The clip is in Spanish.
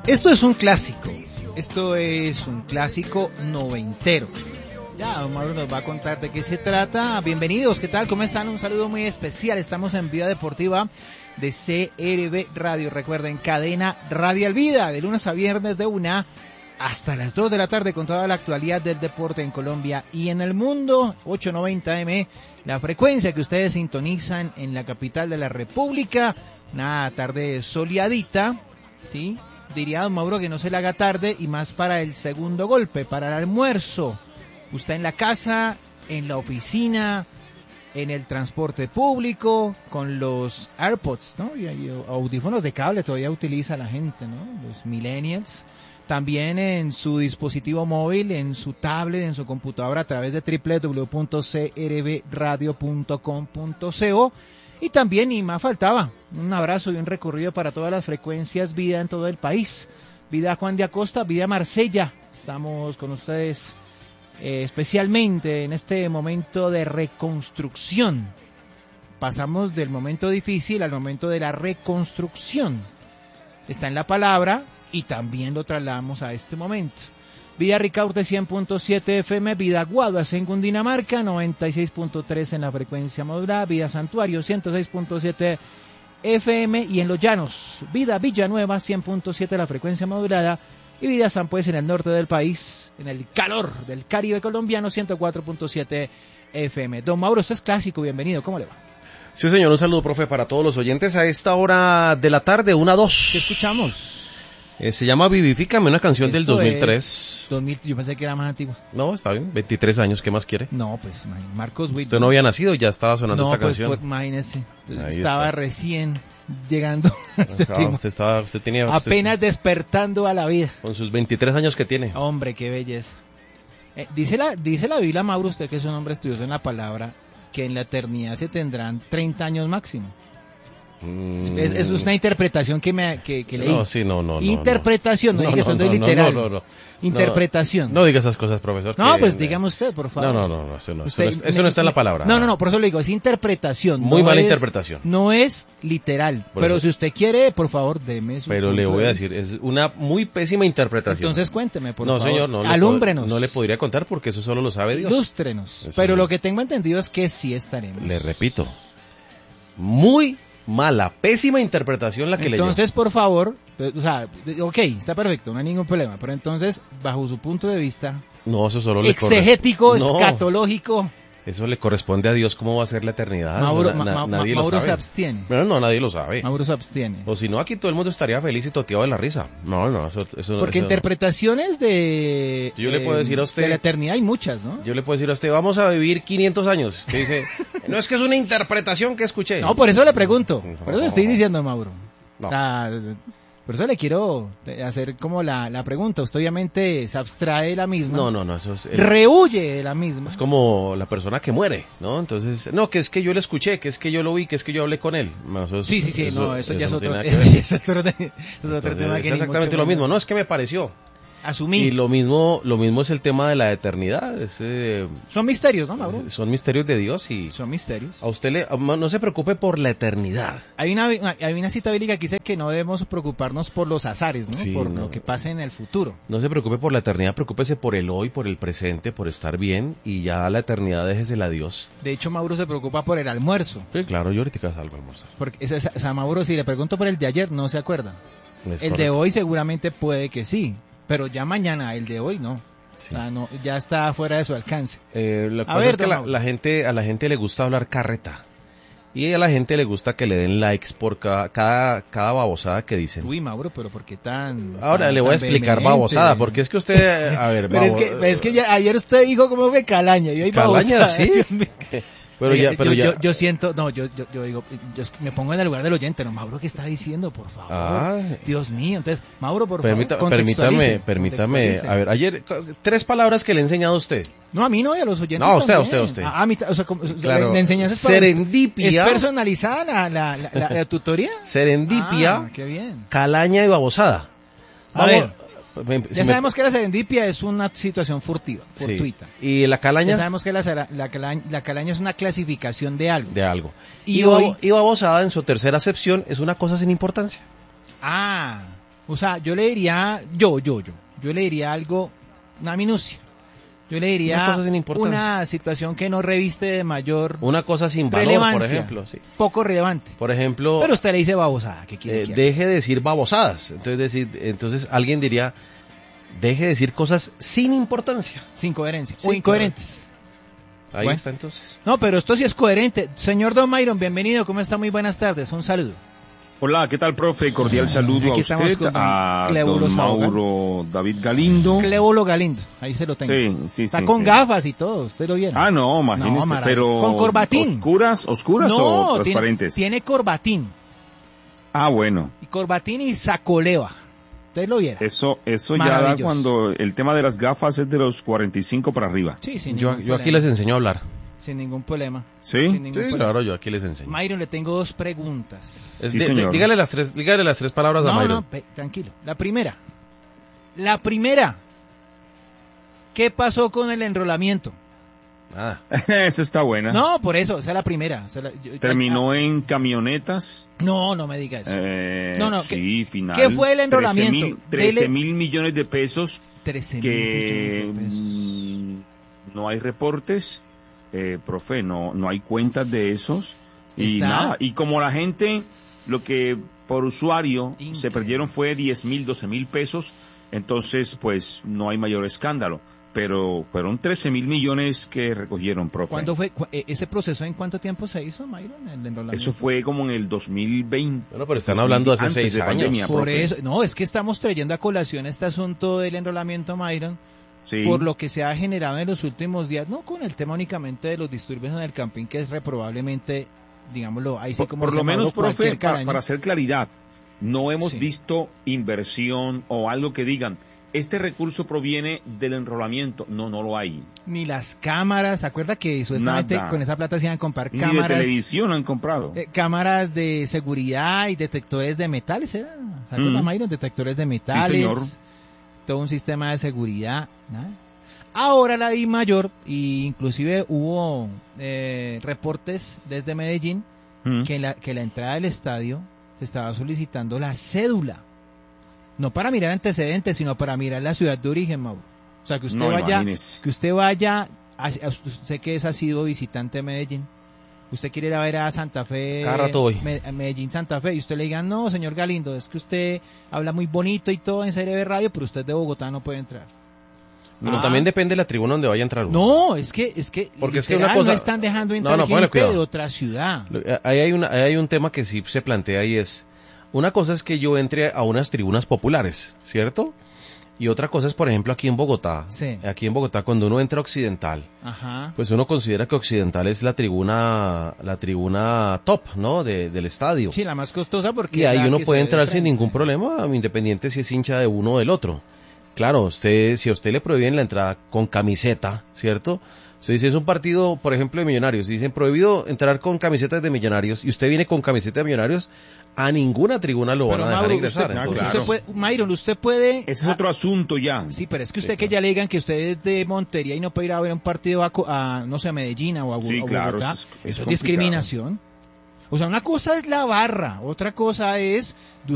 Esto es un clásico. Esto es un clásico noventero. Ya, don Mauro nos va a contar de qué se trata. Bienvenidos, ¿qué tal? ¿Cómo están? Un saludo muy especial. Estamos en Vida Deportiva de CRB Radio. Recuerden, cadena Radial Vida, de lunes a viernes de 1 hasta las 2 de la tarde con toda la actualidad del deporte en Colombia y en el mundo. 890M, la frecuencia que ustedes sintonizan en la capital de la República. Una tarde soleadita, ¿sí? Diría don Mauro que no se le haga tarde y más para el segundo golpe, para el almuerzo. Usted en la casa, en la oficina, en el transporte público, con los AirPods, ¿no? Y audífonos de cable todavía utiliza la gente, ¿no? Los millennials. También en su dispositivo móvil, en su tablet, en su computadora a través de www.crbradio.com.co. Y también, y más faltaba, un abrazo y un recorrido para todas las frecuencias Vida en todo el país. Vida Juan de Acosta, Vida Marsella. Estamos con ustedes especialmente en este momento de reconstrucción. Pasamos del momento difícil al momento de la reconstrucción. Está en la palabra y también lo trasladamos a este momento. Vida Ricaurte 100.7 FM, Vida Guaduas en Cundinamarca, 96.3 en la frecuencia modulada, Vida Santuario 106.7 FM y en Los Llanos, Vida Villanueva 100.7 la frecuencia modulada y Vida San Pues en el norte del país, en el calor del Caribe colombiano 104.7 FM. Don Mauro, usted es clásico, bienvenido, ¿cómo le va? Sí señor, un saludo profe para todos los oyentes a esta hora de la tarde, 1 a 2. ¿Qué escuchamos? Se llama Vivifícame, una canción del 2003. 2000, yo pensé que era más antigua. No, está bien, 23 años, ¿qué más quiere? No, pues Marcos Witt. Usted no había nacido y ya estaba sonando esta canción. Pues imagínese, estaba recién llegando a este tema. Usted tenía apenas despertando a la vida. Con sus 23 años que tiene. Hombre, qué belleza. Dice la Biblia, Mauro, usted que es un hombre estudioso en la palabra, que en la eternidad se tendrán 30 años máximo. Es una interpretación que leí. No, sí, no. Interpretación, no diga esto literal. No. Interpretación. No diga esas cosas, profesor. No, pues dígame usted, por favor. No, eso no está en la palabra. No, por eso le digo, es interpretación. Muy mala interpretación. No es literal. Pero si usted quiere, por favor, deme su. Pero le voy a decir, es una muy pésima interpretación. Entonces cuénteme, por favor. No, señor, alúmbrenos. No le podría contar porque eso solo lo sabe Dios. Ilústrenos. Pero lo que tengo entendido es que sí estaremos. Le repito, muy mala, pésima interpretación la que leyó. Entonces, por favor, ok, está perfecto, no hay ningún problema, pero entonces, bajo su punto de vista, no, eso solo exegético, escatológico, eso le corresponde a Dios. ¿Cómo va a ser la eternidad? Mauro se abstiene. No, nadie lo sabe. Mauro se abstiene. O si no, aquí todo el mundo estaría feliz y toteado de la risa. No, eso porque interpretaciones de yo le puedo decir a usted, de la eternidad hay muchas, ¿no? Yo le puedo decir a usted, vamos a vivir 500 años. Usted dice, no, es que es una interpretación que escuché. No, por eso le pregunto. Por eso le estoy diciendo, Mauro. No. Por eso le quiero hacer como la pregunta. Usted obviamente se abstrae de la misma. No, eso es... rehuye de la misma. Es como la persona que muere, ¿no? Entonces, no, que es que yo le escuché, que es que yo lo vi, que es que yo hablé con él. No, eso ya es otro tema. Es exactamente lo mismo, no, es que me pareció. Asumí. Y lo mismo es el tema de la eternidad. Son misterios, ¿no, Mauro? Son misterios de Dios y... Son misterios. A usted no se preocupe por la eternidad. Hay una cita bíblica que dice que no debemos preocuparnos por los azares, ¿no? Sí, lo que pase en el futuro. No se preocupe por la eternidad, preocúpese por el hoy, por el presente, por estar bien y ya la eternidad déjesela a Dios. De hecho, Mauro se preocupa por el almuerzo. Sí, claro, yo ahorita salgo a almorzar. Porque, Mauro, si le pregunto por el de ayer, no se acuerda. El de hoy seguramente puede que sí. Pero ya mañana, el de hoy no. Sí. No, ya está fuera de su alcance. La cosa es que a la gente le gusta hablar carreta. Y a la gente le gusta que le den likes por cada babosada que dicen. Uy, Mauro, pero ¿por qué tan... Ahora le voy a explicar babosada, porque es que usted... A ver, pero es que ya, ayer usted dijo cómo fue calaña, y hoy babosada. ¿Calaña, sí? Yo siento, yo digo, yo me pongo en el lugar del oyente, no, Mauro, ¿qué está diciendo, por favor? Dios mío, entonces, Mauro, por favor, permítame, a ver, ayer, 3 palabras que le he enseñado a usted. No, a mí no, y a los oyentes no, también. A usted. Claro. ¿Le enseñas serendipia? ¿Es personalizada la tutoría? Serendipia, qué bien. Calaña y babosada. A ver. Ya sabemos que la serendipia es una situación fortuita. Sí. ¿Y la calaña? Ya sabemos que la calaña es una clasificación de algo. Y babosada, en su tercera acepción, es una cosa sin importancia. O sea, yo le diría, yo le diría algo, una minucia. Yo le diría una situación que no reviste de mayor una cosa sin valor, relevancia, por ejemplo. Sí. Poco relevante. Por ejemplo... Pero usted le dice babosada, ¿qué quiere que deje de decir babosadas. Entonces alguien diría, deje de decir cosas sin importancia. Sin coherencia. Sí, o incoherentes. Claro. Ahí está entonces. No, pero esto sí es coherente. Señor Don Myron, bienvenido. ¿Cómo está? Muy buenas tardes. Un saludo. Hola, ¿qué tal, profe? Cordial saludo a usted, a don Mauro David Galindo. Clébulo Galindo, ahí se lo tengo. Sí. Está con gafas y todo, usted lo vieron. Ah, no, imagínese, pero... ¿Con corbatín? ¿Oscuras no, o transparentes? Tiene corbatín. Ah, bueno. Y corbatín y sacoleva. Usted lo viera. Eso ya da cuando el tema de las gafas es de los 45 para arriba. Sí, sin yo aquí les enseño a hablar. Sin ningún problema. ¿Sí? Claro, yo aquí les enseño. Myron, le tengo dos preguntas. Sí, señor. Dígale las tres palabras a Myron. No, tranquilo. La primera. ¿Qué pasó con el enrolamiento? Esa está buena. No, por eso, esa es la primera. ¿Terminó en camionetas? No me diga eso. No. Sí, final. ¿Qué fue el enrolamiento? 13,000 millones de pesos. 13,000 que millones de pesos. No hay reportes, profe, no hay cuentas de esos. Y nada, y como la gente, lo que por usuario se perdieron fue 10,000, 12,000 pesos, entonces pues no hay mayor escándalo. Pero fueron 13,000 millones que recogieron, profe. ¿Cuándo fue ese proceso? ¿En cuánto tiempo se hizo, Myron, el enrolamiento? Eso fue como en el 2020. Bueno, pero están hablando hace 6 años. Pandemia, por profe. eso, no, es que estamos trayendo a colación este asunto del enrolamiento, Myron, sí, por lo que se ha generado en los últimos días, no con el tema únicamente de los disturbios en el camping, que es reprobablemente, digámoslo, ahí sí como por lo menos, profe, para hacer claridad, no hemos visto inversión o algo que digan, este recurso proviene del enrolamiento. No lo hay. Ni las cámaras, ¿se acuerda que supuestamente con esa plata se iban a comprar cámaras? Ni de televisión han comprado. Cámaras de seguridad y detectores de metales, ¿era? ¿Se acuerda, Myron? Detectores de metales. Sí, señor. Todo un sistema de seguridad. ¿Nada? Ahora la DIMAYOR, y inclusive hubo reportes desde Medellín, que la entrada del estadio se estaba solicitando la cédula. No para mirar antecedentes, sino para mirar la ciudad de origen, Mauro. O sea, que usted vaya, usted que ha sido visitante de Medellín, usted quiere ir a ver a Santa Fe, cada rato voy. Medellín, Santa Fe, y usted le diga, no, señor Galindo, es que usted habla muy bonito y todo en CRB Radio, pero usted de Bogotá no puede entrar. Pero también depende de la tribuna donde vaya a entrar uno. No, es que porque es que una cosa, no están dejando entrar gente de otra ciudad. Ahí hay un tema que sí se plantea y es, una cosa es que yo entre a unas tribunas populares, ¿cierto? Y otra cosa es, por ejemplo, aquí en Bogotá. Sí. Aquí en Bogotá, cuando uno entra a Occidental, pues uno considera que Occidental es la tribuna top, ¿no? Del estadio. Sí, la más costosa porque... Y ahí uno puede entrar sin ningún problema, independiente si es hincha de uno o del otro. Claro, si a usted le prohíben la entrada con camiseta, ¿cierto? Usted dice, es un partido, por ejemplo, de Millonarios. Dicen, prohibido entrar con camisetas de Millonarios. Y usted viene con camiseta de Millonarios, a ninguna tribuna lo van a dejar ingresar. Myron, usted puede... Ese es otro asunto ya. Sí, pero es que usted que ya le digan que usted es de Montería y no puede ir a ver un partido a no sé, a Medellín o a Bogotá. Eso es discriminación. O sea, una cosa es la barra, otra cosa es